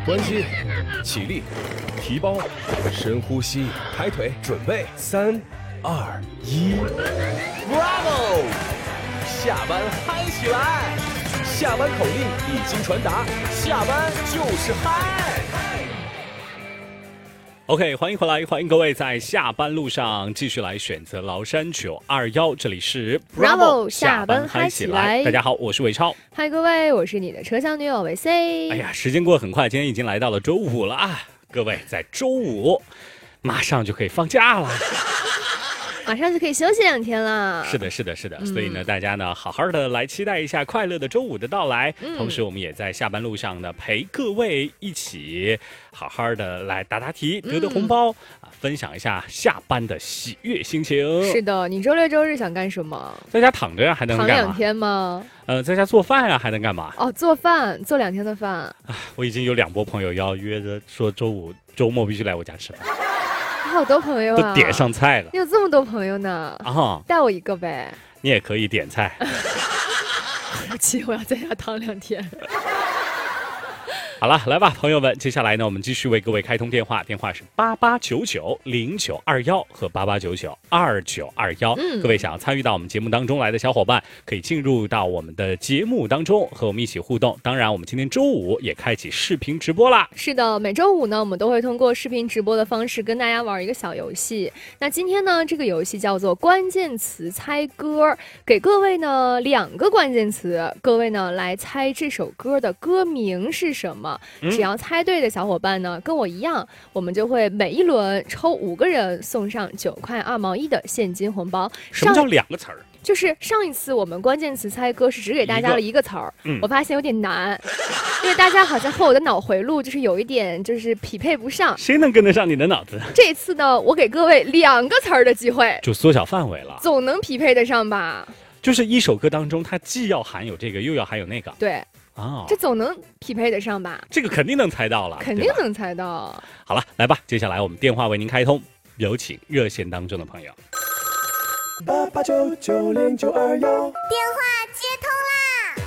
关机，起立，提包，深呼吸，抬腿，准备，3、2、1 ，Bravo！ 下班嗨起来！下班口令已经传达，下班就是嗨。 OK， 欢迎回来，欢迎各位在下班路上继续来选择崂山921，这里是 Bravo 下班嗨起来。 大家好，我是伟超。 嗨，各位，我是你的车厢女友维 C。 哎呀，时间过得很快，今天已经来到了周五了啊！各位，在周五马上就可以放假了。 马上就可以休息2天了。 是的，是的，是的。所以呢，大家呢，好好的来期待一下快乐的周五的到来。同时，我们也在下班路上呢，陪各位一起好好的来答答题，得红包啊，分享一下下班的喜悦心情。 是的，你周六周日想干什么？ 在家躺着呀，还能干嘛？ 躺2天吗？ 在家做饭呀，还能干嘛？ 哦，做饭，做2天的饭。 我已经有2波朋友要约着说周末必须来我家吃饭。 好多朋友啊， 都点上菜了。 你有这么多朋友呢？ 啊， 带我一个呗。 你也可以点菜。 对不起，我要在家躺2天。 好了，来吧，朋友们，接下来呢，我们继续为各位开通电话，电话是88990921和88992921。各位想要参与到我们节目当中来的小伙伴，可以进入到我们的节目当中和我们一起互动。当然，我们今天周五也开启视频直播啦。 是的，每周五呢，我们都会通过视频直播的方式跟大家玩一个小游戏。那今天呢，这个游戏叫做关键词猜歌，给各位呢2个关键词，各位呢来猜这首歌的歌名是什么。只要猜对的小伙伴呢，跟我一样，我们就会每一轮抽5个人送上9块2毛1的现金红包。 什么叫2个词儿？ 就是上一次我们关键词猜歌是只给大家了1个词儿，我发现有点难，因为大家好像和我的脑回路就是有一点就是匹配不上。 谁能跟得上你的脑子？ 这次呢，我给各位2个词儿的机会， 就缩小范围了， 总能匹配得上吧？ 就是一首歌当中，它既要含有这个，又要含有那个。 对。这总能匹配得上吧？ 这个肯定能猜到了， 肯定能猜到。 好了，来吧，接下来我们电话为您开通，有请热线当中的朋友。 88990921，电话接通啦！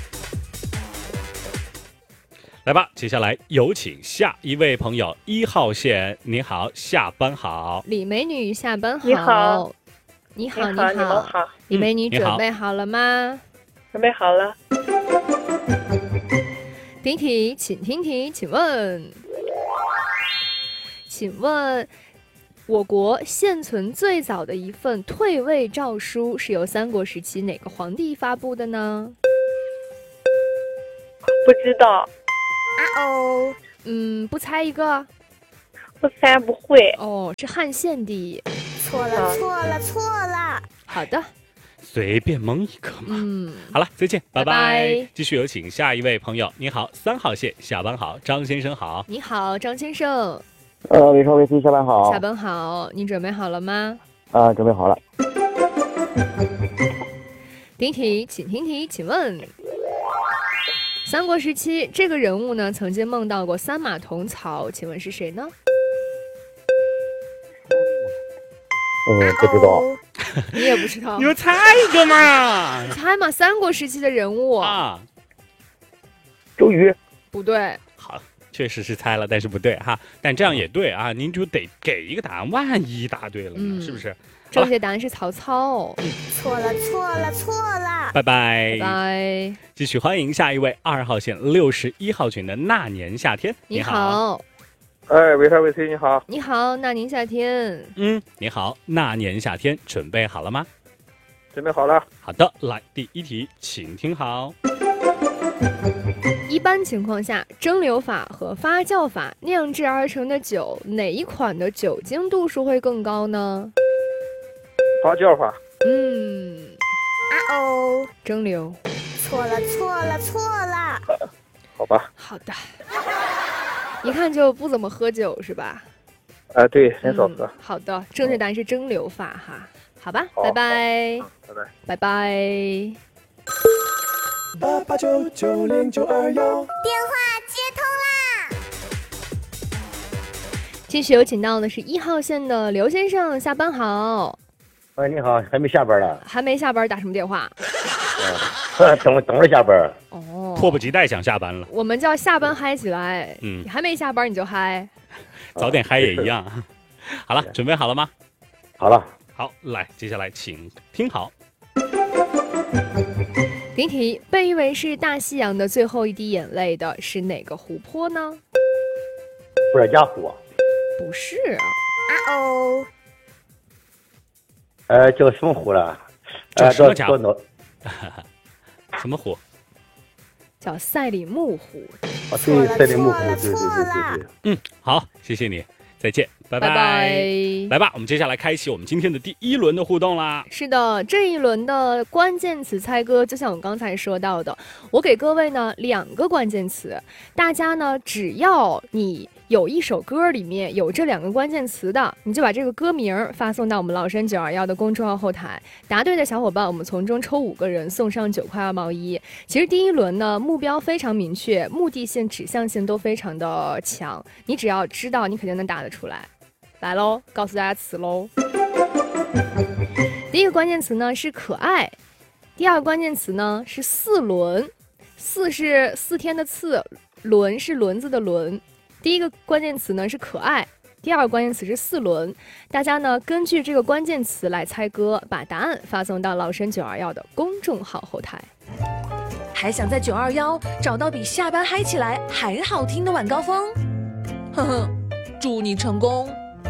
来吧，接下来有请下一位朋友，1号线，你好，下班好。 李美女，下班好。 你好， 你好， 你好， 李美女，准备好了吗？ 准备好了。 第一题，请听题，请问，我国现存最早的一份退位诏书是由3国时期哪个皇帝发布的呢？ 不知道。 不猜一个？ 不猜不会。 哦，是汉献帝。 错了。 好的。 随便蒙一个嘛。好了，再见，拜拜。继续有请下一位朋友，你好，3号线，下班好，张先生好。 你好，张先生。 伟超维 C， 下班好。 下班好，你准备好了吗？ 准备好了。 第一题，请听题，请问三国时期这个人物呢，曾经梦到过3马同槽，请问是谁呢？ 不知道。 你也不知道？ 你们猜一个嘛？ 你猜嘛？3国时期的人物啊。 周瑜。 不对。 好，确实是猜了，但是不对哈。但这样也对啊，您就得给一个答案，万一答对了呢，是不是？ 正确答案是曹操。 错了。 拜拜。 拜拜。 继续欢迎下一位2号线61号群的那年夏天。 你好。 维超维 C， 你好。 你好，那年夏天。 你好，那年夏天，准备好了吗？ 准备好了。 好的，来第一题，请听好。 一般情况下，蒸馏法和发酵法酿制而成的酒，哪一款的酒精度数会更高呢？ 发酵法。 蒸馏。 错了。 好吧。 好的。一看就不怎么喝酒是吧？ 对，很少喝。 好的，正确答案是蒸馏法哈。好吧，拜拜。拜拜。 88990921， 电话接通啦！ 继续有请到的是1号线的刘先生，下班好。 你好，还没下班了？ 还没下班，打什么电话？ 等着下班。 迫不及待想下班了。 我们叫下班嗨起来。你还没下班你就嗨， 早点嗨也一样。好了，准备好了吗？ 好了。 好，来，接下来请听好。 第一题，被誉为是大西洋的最后一滴眼泪的是哪个湖泊呢？ 布尔加湖。 不是。 叫什么湖了？ 叫什么家湖？什么湖？ 叫赛里木湖。 对，赛里木湖，对。 好，谢谢你，再见，拜拜。来吧，我们接下来开启我们今天的第一轮的互动啦。 是的，这一轮的关键词猜歌，就像我刚才说到的，我给各位呢2个关键词，大家呢只要你有一首歌里面有这2个关键词的，你就把这个歌名发送到我们老山921的公众号后台，答对的小伙伴我们从中抽5个人送上9块2毛1。其实第一轮呢目标非常明确，目的性指向性都非常的强，你只要知道你肯定能答得出来。来喽，告诉大家词喽。第一个关键词呢是可爱，第二个关键词呢是4轮，4是4天的4，轮是轮子的轮。第一个关键词呢是可爱，第二个关键词是4轮。大家呢根据这个关键词来猜歌，把答案发送到老神921的公众号后台。 还想在921找到比下班嗨起来还好听的晚高峰？呵呵，祝你成功。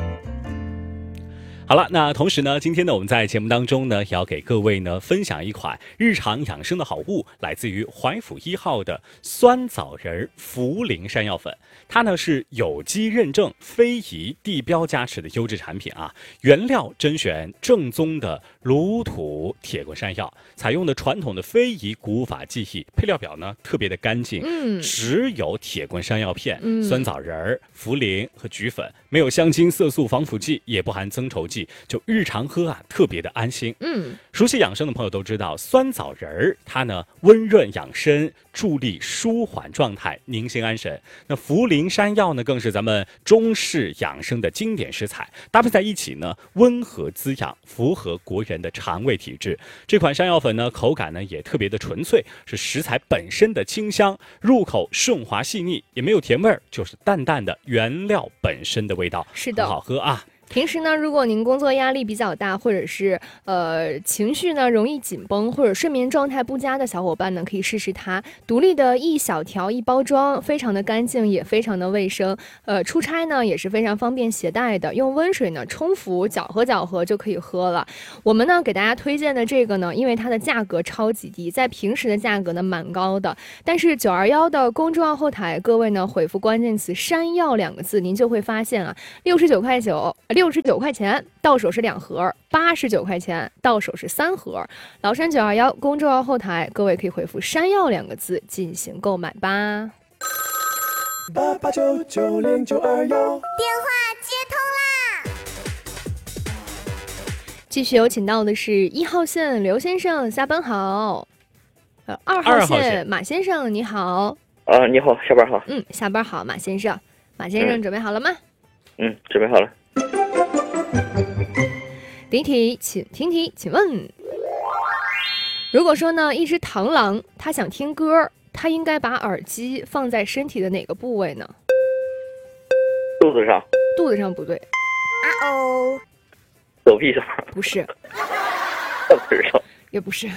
好了，那同时呢，今天呢，我们在节目当中呢，也要给各位呢分享一款日常养生的好物，来自于淮府1号的酸枣仁茯苓山药粉。它呢是有机认证、非遗地标加持的优质产品啊。原料甄选正宗的鲁土铁棍山药，采用的传统的非遗古法技艺，配料表呢特别的干净，只有铁棍山药片、酸枣仁、茯苓和菊粉，没有香精、色素、防腐剂，也不含增稠剂，就日常喝啊特别的安心。熟悉养生的朋友都知道，酸枣仁它呢温润养生，助力舒缓状态，宁心安神。那茯苓山药呢更是咱们中式养生的经典食材，搭配在一起呢温和滋养，符合国人的肠胃体质。这款山药粉呢口感呢也特别的纯粹，是食材本身的清香，入口顺滑细腻，也没有甜味儿，就是淡淡的原料本身的味道。 是的， 很好喝啊。 平时呢，如果您工作压力比较大，或者是情绪呢容易紧绷，或者睡眠状态不佳的小伙伴呢，可以试试它。独立的一小条一包装，非常的干净，也非常的卫生。出差呢也是非常方便携带的，用温水呢冲服搅和就可以喝了。我们呢给大家推荐的这个呢，因为它的价格超级低，在平时的价格呢蛮高的，但是921的公众号后台，各位呢回复关键词山药2个字，您就会发现啊，69块钱到手是2盒，89块钱到手是3盒。老山921公众号后台，各位可以回复山药2个字进行购买吧。 88990921， 电话接通啦！ 继续有请到的是1号线刘先生，下班好。2号线马先生，你好。 你好，下班好。 下班好，马先生。马先生准备好了吗？ 准备好了。 第一题，请听题，请问，如果说呢，一只螳螂它想听歌，它应该把耳机放在身体的哪个部位呢？ 肚子上。 肚子上不对。 手臂上。 不是。 大腿上。 也不是。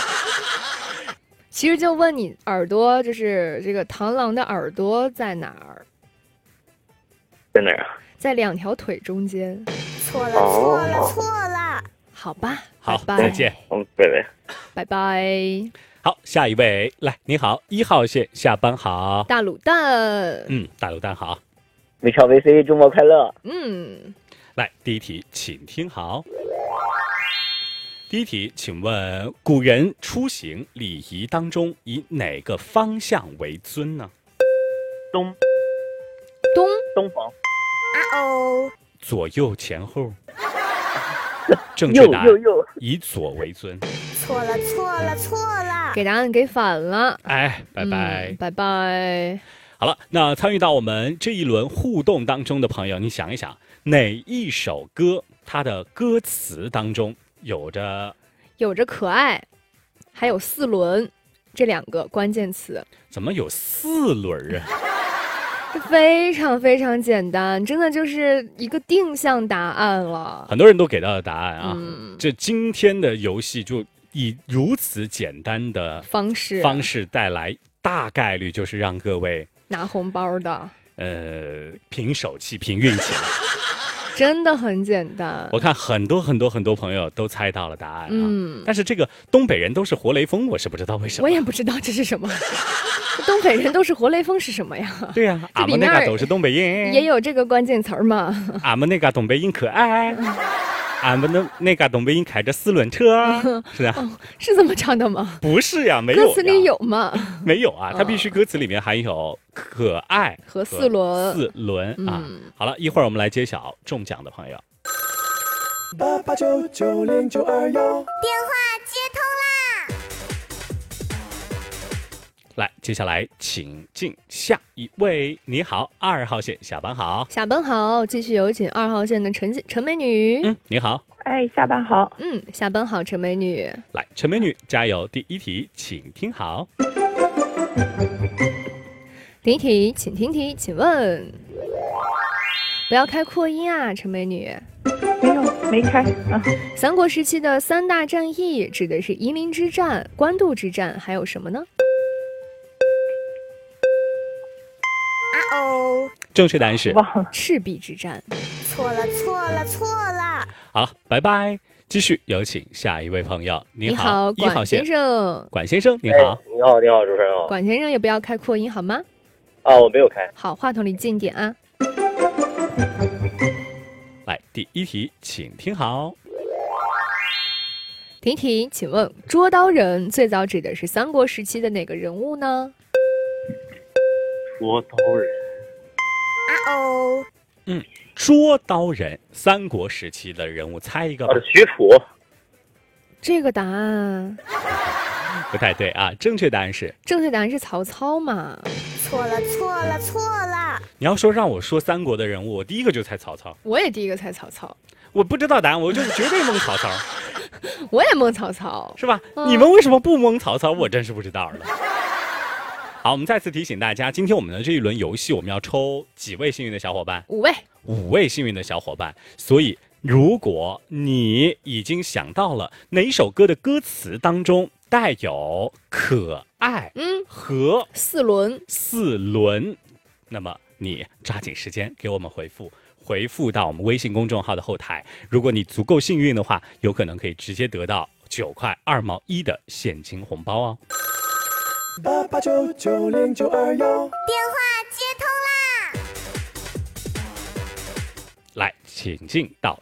其实就问你耳朵，就是这个螳螂的耳朵在哪儿？ 在哪儿啊？ 在2条腿中间。 错了。 好吧， 好， 拜拜， 再见。 拜拜。 好，下一位，来，你好，1号线，下班好。 大卤蛋。 大卤蛋好。 微笑 VC， 周末快乐。 来，第一题，请听好。第一题，请问古人出行礼仪当中以哪个方向为尊呢？ 东方。 左右前后。正确答案以左为尊。 错了。 给答案给反了。 哎，拜拜， 拜拜。 好了，那参与到我们这一轮互动当中的朋友，你想一想，哪一首歌它的歌词当中有着可爱，还有4轮， 这2个关键词。 怎么有4轮啊？ 这非常非常简单，真的就是一个定向答案了。 很多人都给到了答案啊。这今天的游戏就以如此简单的方式带来，大概率就是让各位拿红包的。 凭手气，凭运气了。 真的很简单。 我看很多朋友都猜到了答案啊。但是这个东北人都是活雷锋，我是不知道为什么。 我也不知道这是什么。东北人都是活雷锋是什么呀？ 对呀，俺们那嘎都是东北人， 也有这个关键词吗？ 俺们那嘎东北人可爱，俺们的那嘎东北人开着4轮车，是啊， 是这么唱的吗？ 不是呀，没有呀。 歌词里有吗？ 没有啊，它必须歌词里面含有可爱和4 轮啊。好了，一会儿我们来揭晓中奖的朋友。 88990921， 电话接通啦！ 来，接下来请进下一位。你好，2号线下班好。 下班好，继续有请2号线的陈美女。 你好。 哎，下班好。 下班好，陈美女。 来，陈美女加油！第1题，请听好。 第1题，请听题，请问，不要开扩音啊，陈美女。 没开啊。 三国时期的3大战役指的是夷陵之战、官渡之战，还有什么呢？ 正确答案是赤壁之战。 错了！ 好，拜拜。继续有请下一位朋友。你好，1号线。管先生，你好。 你好，主持人好。 管先生也不要开扩音好吗？ 我没有开。 好，话筒离近点啊。 来，第1题，请听好。 第1题，请问捉刀人最早指的是三国时期的哪个人物呢？ 捉刀人。 捉刀人，三国时期的人物，猜一个吧。 许褚。 这个答案不太对啊，正确答案是曹操嘛。 错了！ 你要说让我说三国的人物，我第一个就猜曹操。 我也第一个猜曹操。 我不知道答案，我就绝对蒙曹操。 我也蒙曹操， 是吧？你们为什么不蒙曹操？我真是不知道了。好，我们再次提醒大家，今天我们的这一轮游戏，我们要抽几位幸运的小伙伴？5位幸运的小伙伴。所以，如果你已经想到了哪首歌的歌词当中带有可爱和四轮， 那么你抓紧时间给我们回复到我们微信公众号的后台。如果你足够幸运的话，有可能可以直接得到9块2毛1的现金红包哦。 88990921， 电话接通啦！ 来，请进到